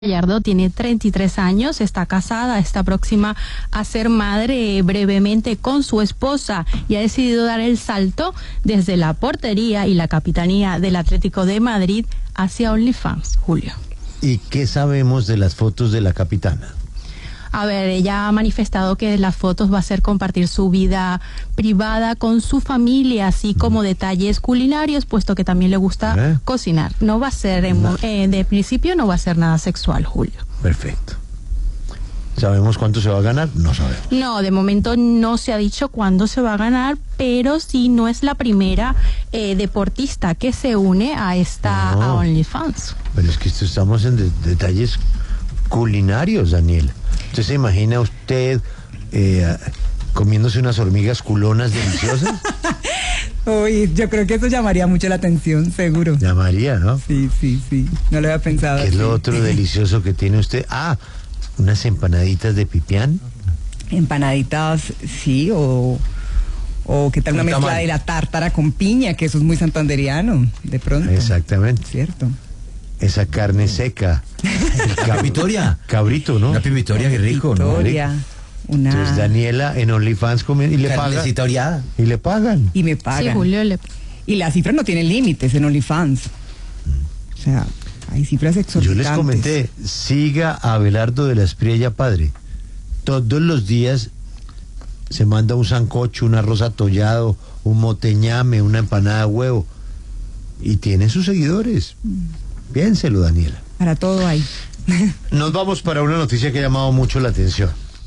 Gallardo tiene 33 años, está casada, está próxima a ser madre brevemente con su esposa y ha decidido dar el salto desde la portería y la capitanía del Atlético de Madrid hacia OnlyFans. Julio. ¿Y qué sabemos de las fotos de la capitana? A ver, ella ha manifestado que las fotos va a ser compartir su vida privada con su familia, así como detalles culinarios, puesto que también le gusta cocinar. No va a ser, de principio no va a ser nada sexual, Julio. Perfecto. ¿Sabemos cuánto se va a ganar? No sabemos. No, de momento no se ha dicho cuándo se va a ganar, pero sí no es la primera deportista que se une a a OnlyFans. Pero es que estamos en detalles culinarios, Daniel. ¿Usted se imagina usted comiéndose unas hormigas culonas deliciosas? Uy, yo creo que eso llamaría mucho la atención, seguro. Llamaría, ¿no? Sí. No lo había pensado. ¿Qué es lo otro delicioso que tiene usted? Ah, unas empanaditas de pipián. Empanaditas, sí, o qué tal una mezcla de la tártara con piña, que eso es muy santanderiano, de pronto. Exactamente. Cierto. Esa carne seca. Vitoria. Cabrito, ¿no? Una Vitoria, qué rico, ¿no? Vitoria, una... Entonces Daniela en OnlyFans y le pagan. Oreada. Y le pagan. Y me pagan. Sí, Julio Y las cifras no tienen límites en OnlyFans. O sea, hay cifras exorbitantes. Yo les comenté, siga a Abelardo de la Espriella Padre. Todos los días se manda un sancocho, un arroz atollado, un moteñame, una empanada de huevo. Y tiene sus seguidores. Piénselo, Daniela. Para todo hay. Nos vamos para una noticia que ha llamado mucho la atención.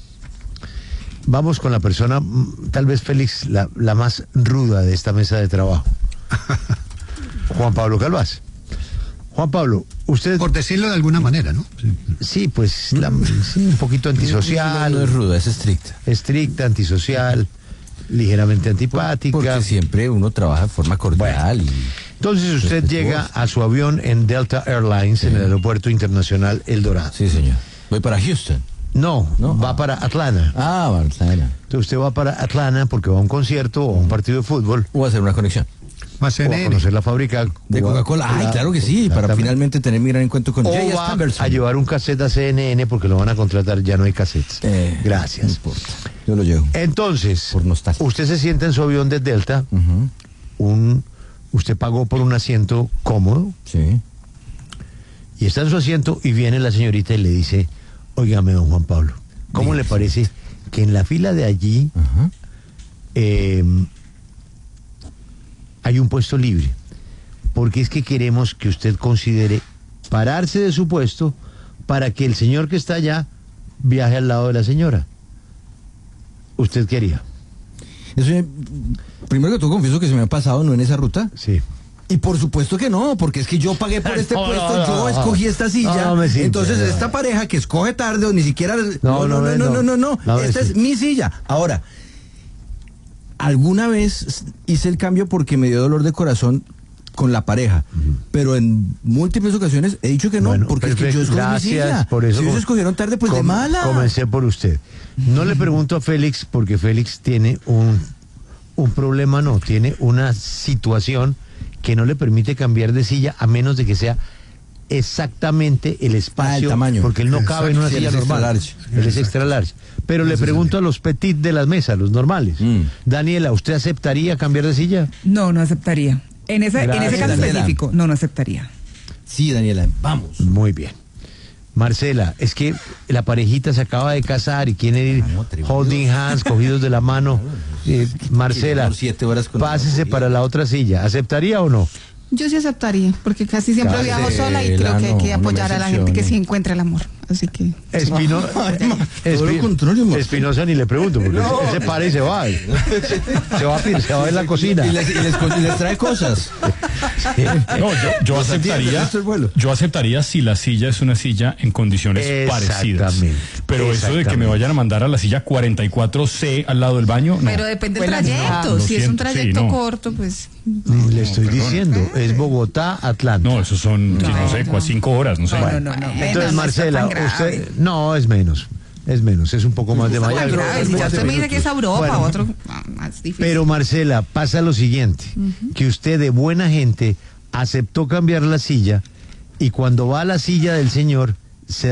Vamos con la persona, tal vez Félix, la más ruda de esta mesa de trabajo. Juan Pablo Calvás. Juan Pablo, usted... Por decirlo de alguna manera, ¿no? Sí, pues sí, un poquito antisocial. No es ruda, es estricta. Estricta, antisocial, ligeramente antipática. Porque siempre uno trabaja de forma cordial. Bueno. Entonces usted llega a su avión en Delta Airlines, en el aeropuerto internacional El Dorado. Sí, señor. Voy para Houston. No, va para Atlanta. Ah, Atlanta. Entonces usted va para Atlanta porque va a un concierto o a un partido de fútbol. O a hacer una conexión. O a conocer la fábrica de Coca-Cola. Ay, claro que sí, para finalmente tener mi gran encuentro con J.S. Anderson. A llevar un cassette a CNN porque lo van a contratar, ya no hay cassettes. Gracias. No importa, yo lo llevo. Entonces, por nostalgia. Usted se sienta en su avión de Delta, usted pagó por un asiento cómodo. Sí. Y está en su asiento y viene la señorita y le dice, óigame, don Juan Pablo, ¿cómo le parece que en la fila de allí hay un puesto libre? Porque es que queremos que usted considere pararse de su puesto para que el señor que está allá viaje al lado de la señora. ¿Usted qué haría? Eso, primero que todo, confieso que se me ha pasado, ¿no? En esa ruta. Sí. Y por supuesto que no, porque es que yo pagué por este puesto, yo escogí esta silla. Entonces esta pareja que escoge tarde o ni siquiera... No, esta es mi silla. Ahora, alguna vez hice el cambio porque me dio dolor de corazón con la pareja, pero en múltiples ocasiones he dicho que no, porque es que yo escogí mi silla. Por eso si ellos escogieron tarde, pues de mala. Comencé por usted. No le pregunto a Félix porque Félix tiene un problema, tiene una situación que no le permite cambiar de silla a menos de que sea exactamente el espacio, el tamaño, porque él no cabe en una silla normal. Él es extra large. Pero le pregunto a los petit de las mesas, los normales. Daniela, ¿usted aceptaría cambiar de silla? No aceptaría. En ese caso específico, no aceptaría. Sí, Daniela, vamos. Muy bien. Marcela, es que la parejita se acaba de casar y quieren ir holding hands, cogidos de la mano. Marcela, pásese para la otra silla. ¿Aceptaría o no? Yo sí aceptaría, porque casi siempre viajo sola y creo que hay que apoyar a la gente que sí encuentra el amor. Así que... Espinosa ni le pregunto, porque él se para y se va. Se va a ver la cocina. Y les trae cosas. No, yo aceptaría si la silla es una silla en condiciones parecidas. Pero eso de que me vayan a mandar a la silla 44C al lado del baño, no. Pero depende del trayecto. Si es un trayecto corto, pues... Le estoy diciendo, es Bogotá, Atlanta. No, eso son, no sé, 5 horas, no sé. No. Entonces, Marcela, usted... No, es menos, es un poco más de Miami. Si ya usted me dice que es Europa, otro más difícil. Pero Marcela, pasa lo siguiente, que usted de buena gente aceptó cambiar la silla y cuando va a la silla del señor